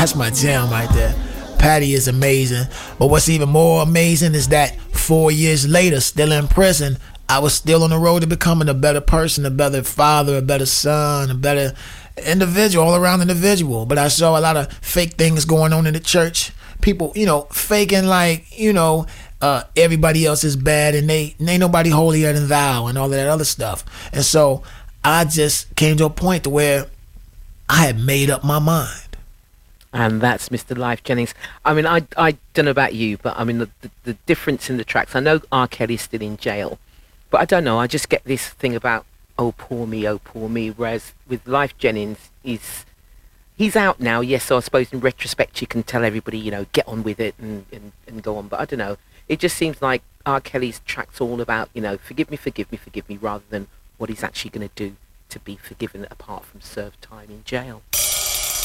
That's my jam right there. Patty is amazing. But what's even more amazing is that 4 years later, still in prison, I was still on the road to becoming a better person, a better father, a better son, a better individual, all around individual. But I saw a lot of fake things going on in the church. People, faking like, everybody else is bad and they ain't nobody holier than thou and all of that other stuff. And so I just came to a point to where I had made up my mind. And that's Mr. Life Jennings. I mean, I don't know about you, but I mean, the difference in the tracks, I know R. Kelly's still in jail, but I don't know, I just get this thing about, oh, poor me, whereas with Life Jennings, he's out now, yes, so I suppose in retrospect you can tell everybody, get on with it and go on, but I don't know, it just seems like R. Kelly's track's all about, forgive me, rather than what he's actually going to do to be forgiven apart from served time in jail.